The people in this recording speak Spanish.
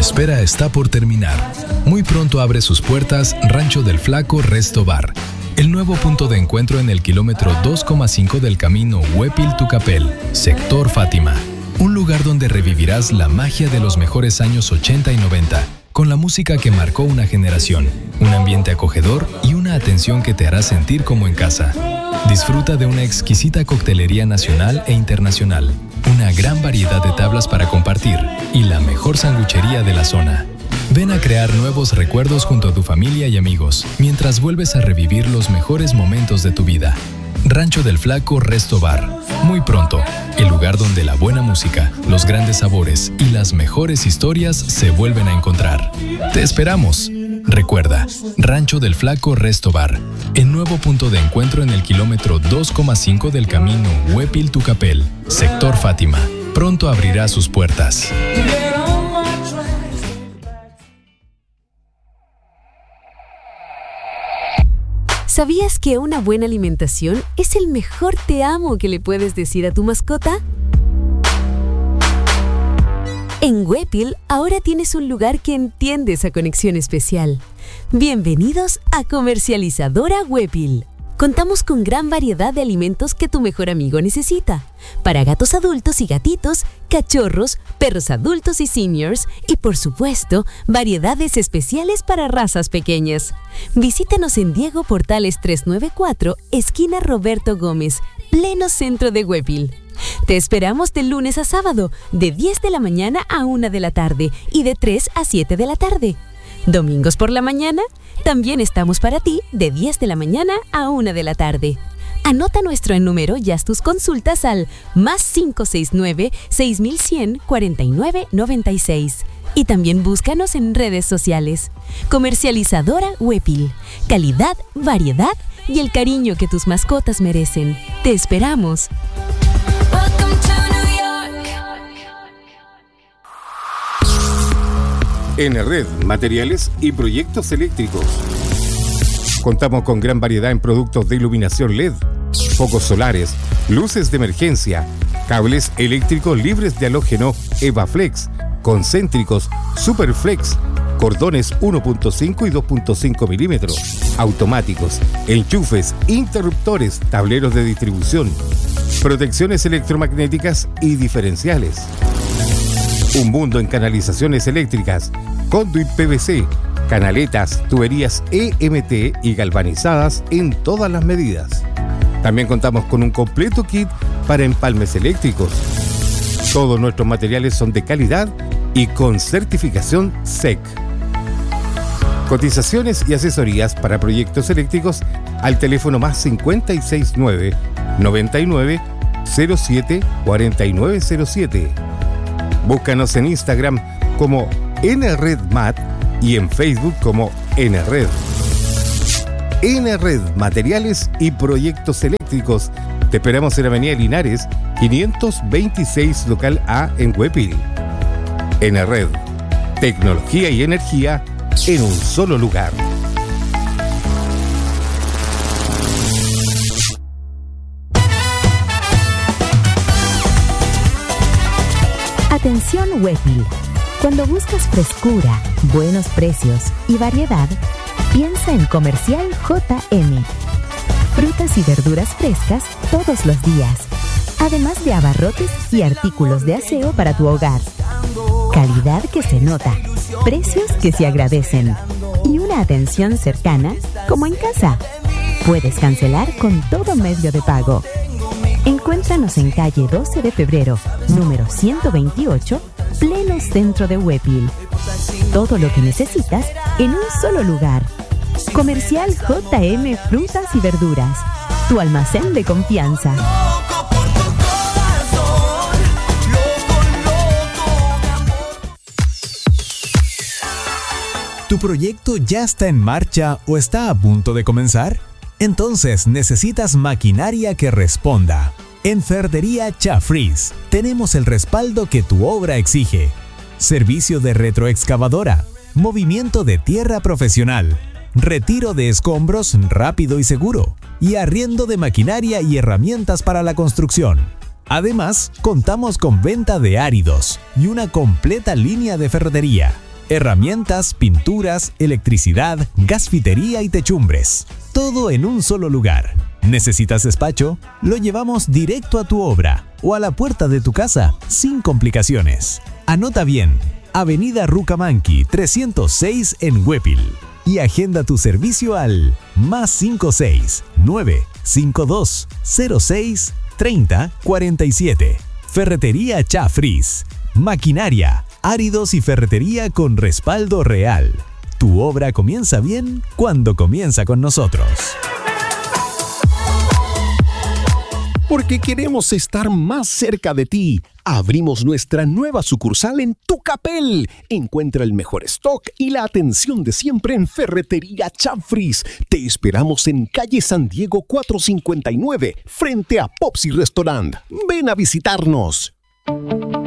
espera está por terminar. Muy pronto abre sus puertas Rancho del Flaco Resto Bar, el nuevo punto de encuentro en el kilómetro 2,5 del camino Huépil-Tucapel, sector Fátima. Un lugar donde revivirás la magia de los mejores años 80 y 90, con la música que marcó una generación, un ambiente acogedor y una atención que te hará sentir como en casa. Disfruta de una exquisita coctelería nacional e internacional, una gran variedad de tablas para compartir y la mejor sanguchería de la zona. Ven a crear nuevos recuerdos junto a tu familia y amigos, mientras vuelves a revivir los mejores momentos de tu vida. Rancho del Flaco Resto Bar. Muy pronto, el lugar donde la buena música, los grandes sabores y las mejores historias se vuelven a encontrar. ¡Te esperamos! Recuerda, Rancho del Flaco Resto Bar, el nuevo punto de encuentro en el kilómetro 2,5 del camino Huépil-Tucapel, sector Fátima. Pronto abrirá sus puertas. ¿Sabías que una buena alimentación es el mejor te amo que le puedes decir a tu mascota? En Huépil ahora tienes un lugar que entiende esa conexión especial. Bienvenidos a Comercializadora Huépil. Contamos con gran variedad de alimentos que tu mejor amigo necesita. Para gatos adultos y gatitos, cachorros, perros adultos y seniors y, por supuesto, variedades especiales para razas pequeñas. Visítanos en Diego Portales 394, esquina Roberto Gómez, pleno centro de Huépil. Te esperamos de lunes a sábado, de 10 de la mañana a 1 de la tarde y de 3 a 7 de la tarde. Domingos por la mañana, también estamos para ti de 10 de la mañana a 1 de la tarde. Anota nuestro número y haz tus consultas al +569 6100 4996. Y también búscanos en redes sociales. Comercializadora Huépil. Calidad, variedad y el cariño que tus mascotas merecen. ¡Te esperamos! Enerred, materiales y proyectos eléctricos. Contamos con gran variedad en productos de iluminación LED, focos solares, luces de emergencia, cables eléctricos libres de halógeno EvaFlex, concéntricos, Superflex, cordones 1.5 y 2.5 milímetros, automáticos, enchufes, interruptores, tableros de distribución, protecciones electromagnéticas y diferenciales. Un mundo en canalizaciones eléctricas, conduit PVC, canaletas, tuberías EMT y galvanizadas en todas las medidas. También contamos con un completo kit para empalmes eléctricos. Todos nuestros materiales son de calidad y con certificación SEC. Cotizaciones y asesorías para proyectos eléctricos al teléfono +569 99 07 4907. Búscanos en Instagram como NRedMat y en Facebook como NRed. NRed, materiales y proyectos eléctricos. Te esperamos en Avenida Linares, 526, local A en Huépil. NRed, tecnología y energía en un solo lugar. Atención Huépil. Cuando buscas frescura, buenos precios y variedad, piensa en Comercial JM. Frutas y verduras frescas todos los días, además de abarrotes y artículos de aseo para tu hogar. Calidad que se nota, precios que se agradecen y una atención cercana como en casa. Puedes cancelar con todo medio de pago. Encuéntranos en calle 12 de febrero, número 128, pleno centro de Huépil. Todo lo que necesitas en un solo lugar. Comercial JM Frutas y Verduras, tu almacén de confianza. ¿Tu proyecto ya está en marcha o está a punto de comenzar? Entonces necesitas maquinaria que responda. En Ferretería Chafriz tenemos el respaldo que tu obra exige. Servicio de retroexcavadora, movimiento de tierra profesional, retiro de escombros rápido y seguro, y arriendo de maquinaria y herramientas para la construcción. Además, contamos con venta de áridos y una completa línea de ferretería. Herramientas, pinturas, electricidad, gasfitería y techumbres. Todo en un solo lugar. ¿Necesitas despacho? Lo llevamos directo a tu obra o a la puerta de tu casa, sin complicaciones. Anota bien, Avenida Rucamanqui 306 en Huépil. Y agenda tu servicio al +56 952 06 30 47. Ferretería Chafriz. Maquinaria, áridos y ferretería con respaldo real. Tu obra comienza bien cuando comienza con nosotros. Porque queremos estar más cerca de ti, abrimos nuestra nueva sucursal en Tucapel. Encuentra el mejor stock y la atención de siempre en Ferretería Chafriz. Te esperamos en calle San Diego 459, frente a Popsi Restaurant. Ven a visitarnos.